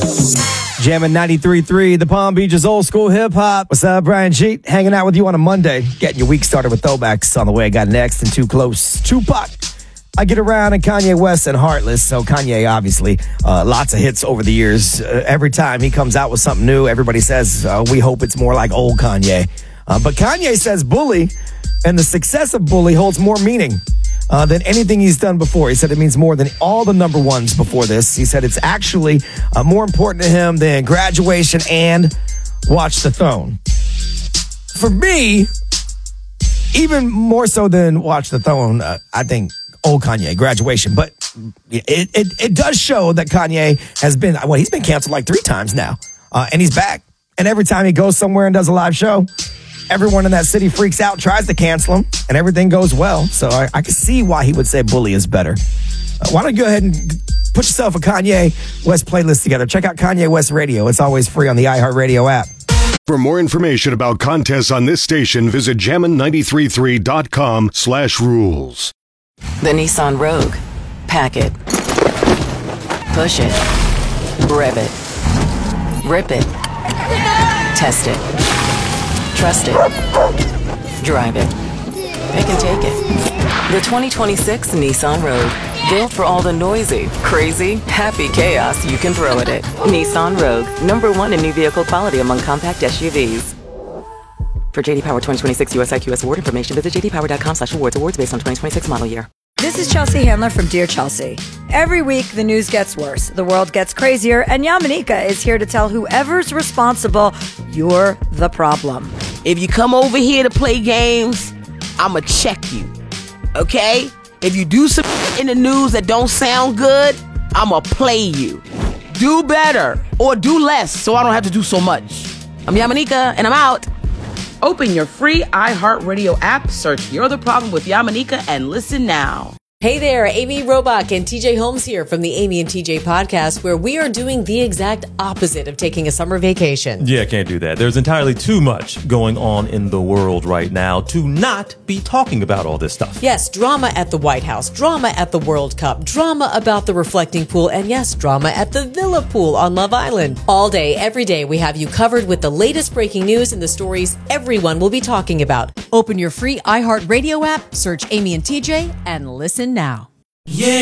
Jamming 93.3, the Palm Beaches old school hip hop. What's up, Brian Cheat? Hanging out with you on a Monday. Getting your week started with throwbacks on the way. I got Next and Too Close. Tupac. I Get Around, and Kanye West and Heartless. So Kanye, obviously, lots of hits over the years. Every time he comes out with something new, everybody says, we hope it's more like old Kanye. But Kanye says Bully, and the success of Bully holds more meaning than anything he's done before. He said it means more than all the number ones before this. He said it's actually more important to him than Graduation and Watch the Throne. For me, even more so than Watch the Throne, I think old Kanye, Graduation. But it does show that Kanye has been, he's been canceled like 3 times now. And he's back. And every time he goes somewhere and does a live show, everyone in that city freaks out, tries to cancel him, and everything goes well. So I can see why he would say Bully is better. Why don't you go ahead and put yourself a Kanye West playlist together. Check out Kanye West Radio. It's always free on the iHeartRadio app. For more information about contests on this station, visit jammin933.com/rules. The Nissan Rogue. Pack it. Push it. Rev it. Rip it. Test it. Trust it. Drive it. Pick and take it. The 2026 Nissan Rogue. Built for all the noisy, crazy, happy chaos you can throw at it. Nissan Rogue. #1 in new vehicle quality among compact SUVs. For JD Power 2026 US IQS award information, visit jdpower.com/awards. Awards based on 2026 model year. This is Chelsea Handler from Dear Chelsea. Every week, the news gets worse, the world gets crazier, and Yamanika is here to tell whoever's responsible, you're the problem. If you come over here to play games, I'ma check you, okay? If you do some in the news that don't sound good, I'ma play you. Do better, or do less, so I don't have to do so much. I'm Yamanika, and I'm out. Open your free iHeartRadio app, search You're the Problem with Yamanika, and listen now. Hey there, Amy Robach and TJ Holmes here from the Amy and TJ podcast, where we are doing the exact opposite of taking a summer vacation. Yeah, can't do that. There's entirely too much going on in the world right now to not be talking about all this stuff. Yes, drama at the White House, drama at the World Cup, drama about the reflecting pool, and yes, drama at the Villa Pool on Love Island. All day, every day, we have you covered with the latest breaking news and the stories everyone will be talking about. Open your free iHeartRadio app, search Amy and TJ, and listen now. Yeah.